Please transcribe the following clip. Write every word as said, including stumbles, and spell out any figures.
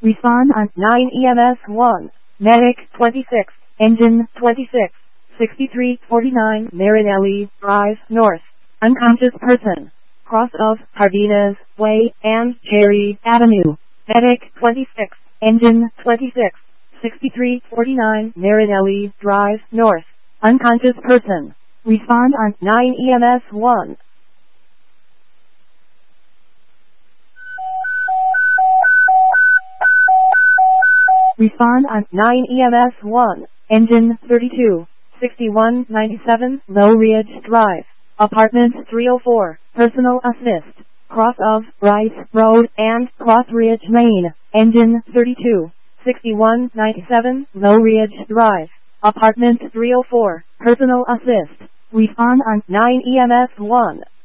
Respond on nine E M S one. Medic twenty-six. Engine twenty-six. sixty-three forty-nine Marinelli Drive North. Unconscious person. Cross of Cardenas Way and Cherry Avenue. Medic twenty-six. Engine twenty-six. sixty-three forty-nine Marinelli Drive North. Unconscious person. Respond on nine E M S one. Respond on nine E M S one. Engine thirty-two. sixty-one ninety-seven Low Ridge Drive. Apartment three oh four. Personal assist. Cross of Rice Road and Cross Ridge Lane. Engine thirty-two. sixty-one ninety-seven Low Ridge Drive. Apartment three oh four. Personal assist. Respond on nine E M S one.